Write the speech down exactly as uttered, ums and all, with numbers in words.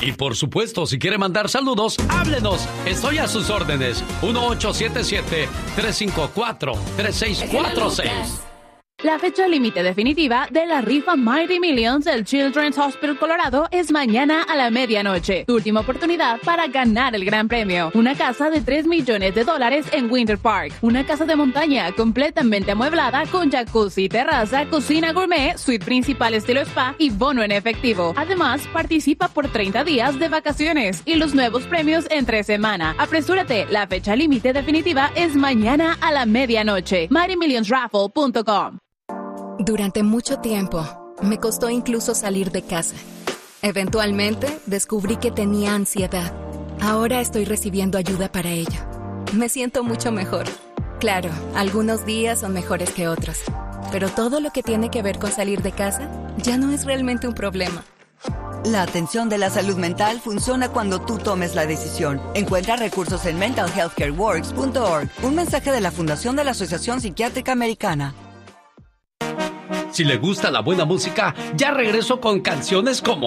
Y por supuesto, si quiere mandar saludos, háblenos. Estoy a sus órdenes. uno ocho siete siete, tres cinco cuatro, tres seis cuatro seis. La fecha límite definitiva de la rifa Mighty Millions del Children's Hospital Colorado es mañana a la medianoche. Tu última oportunidad para ganar el gran premio. Una casa de tres millones de dólares en Winter Park. Una casa de montaña completamente amueblada con jacuzzi, terraza, cocina gourmet, suite principal estilo spa y bono en efectivo. Además, participa por treinta días de vacaciones y los nuevos premios entre semana. Apresúrate, la fecha límite definitiva es mañana a la medianoche. mighty millions raffle punto com. Durante mucho tiempo, me costó incluso salir de casa. Eventualmente, descubrí que tenía ansiedad. Ahora estoy recibiendo ayuda para ello. Me siento mucho mejor. Claro, algunos días son mejores que otros, pero todo lo que tiene que ver con salir de casa ya no es realmente un problema. La atención de la salud mental funciona cuando tú tomes la decisión. Encuentra recursos en mental health care works punto org. Un mensaje de la Fundación de la Asociación Psiquiátrica Americana. Si le gusta la buena música, ya regreso con canciones como